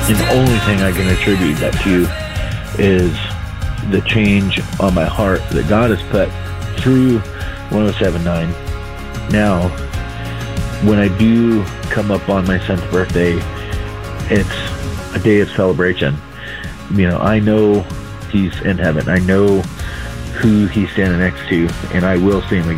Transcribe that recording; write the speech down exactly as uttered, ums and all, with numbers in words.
And the only thing I can attribute that to is the change on my heart that God has put through one oh seven point nine. Now, when I do come up on my son's birthday, it's a day of celebration. You know, I know he's in heaven. I know who he's standing next to, and I will see him again.